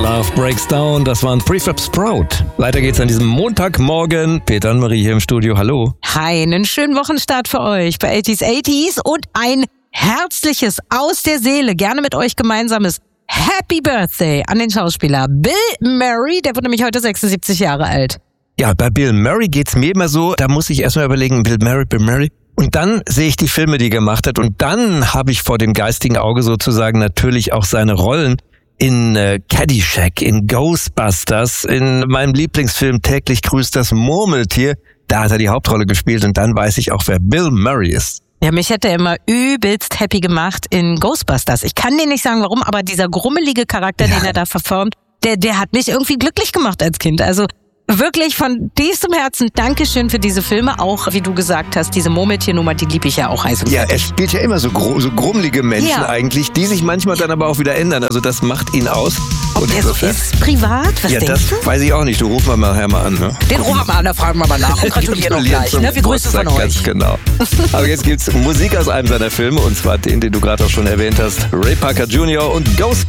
Love Breaks Down, das waren Prefab Sprout. Weiter geht's an diesem Montagmorgen. Peter und Marie hier im Studio, hallo. Hi, einen schönen Wochenstart für euch bei 80s und ein herzliches, aus der Seele, gerne mit euch gemeinsames Happy Birthday an den Schauspieler Bill Murray, der wird nämlich heute 76 Jahre alt. Ja, bei Bill Murray geht's mir immer so, da muss ich erstmal überlegen, Bill Murray. Und dann sehe ich die Filme, die er gemacht hat, und dann habe ich vor dem geistigen Auge sozusagen natürlich auch seine Rollen in Caddyshack, in Ghostbusters, in meinem Lieblingsfilm Täglich grüßt das Murmeltier. Da hat er die Hauptrolle gespielt und dann weiß ich auch, wer Bill Murray ist. Ja, mich hätte er immer übelst happy gemacht in Ghostbusters. Ich kann dir nicht sagen, warum, aber dieser grummelige Charakter, den er da verformt, der hat mich irgendwie glücklich gemacht als Kind. Also wirklich von tiefstem Herzen Dankeschön für diese Filme. Auch, wie du gesagt hast, diese Murmeltiernummer, die liebe ich ja auch heiß und Ja, fertig. er spielt ja immer so grummelige Menschen eigentlich, die sich manchmal dann aber auch wieder ändern. Also das macht ihn aus. Ob der so ist privat? Was ja, denkst das du? weiß ich auch nicht. Du rufst mal nachher mal an. Ne? Den rufen wir mal an, da fragen wir mal nach und gratulieren auch gleich. Ne? Wir grüßen von euch. Ganz genau. Aber jetzt gibt's Musik aus einem seiner Filme, und zwar den du gerade auch schon erwähnt hast. Ray Parker Jr. und Ghost